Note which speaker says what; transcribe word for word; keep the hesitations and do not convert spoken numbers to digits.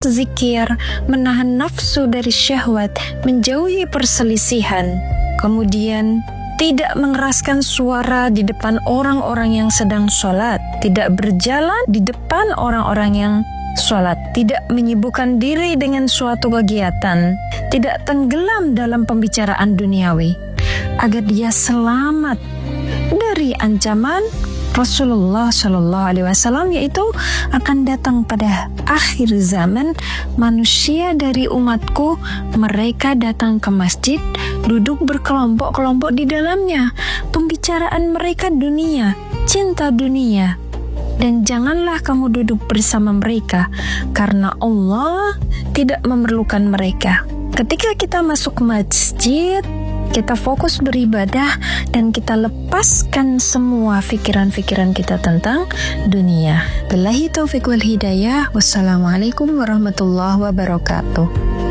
Speaker 1: zikir, menahan nafsu dari syahwat, menjauhi perselisihan, kemudian tidak mengeraskan suara di depan orang-orang yang sedang sholat, tidak berjalan di depan orang-orang yang sholat, tidak menyibukkan diri dengan suatu kegiatan, tidak tenggelam dalam pembicaraan duniawi, agar dia selamat dari ancaman Rasulullah Shallallahu Alaihi Wasallam, yaitu akan datang pada akhir zaman manusia dari umatku, mereka datang ke masjid, duduk berkelompok-kelompok di dalamnya, pembicaraan mereka dunia, cinta dunia, dan janganlah kamu duduk bersama mereka, karena Allah tidak memerlukan mereka. Ketika kita masuk masjid, kita fokus beribadah dan kita lepaskan semua pikiran-pikiran kita tentang dunia. Billahi taufiq wal hidayah. Wassalamualaikum warahmatullahi wabarakatuh.